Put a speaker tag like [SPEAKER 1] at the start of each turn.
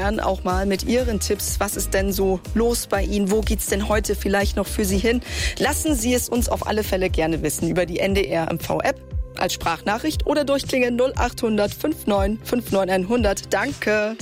[SPEAKER 1] gern auch mal mit Ihren Tipps. Was ist denn so los bei Ihnen? Wo geht's denn heute vielleicht noch für Sie hin? Lassen Sie es uns auf alle Fälle gerne wissen über die NDR MV-App als Sprachnachricht oder durchklingeln 0800 59 59 100. Danke.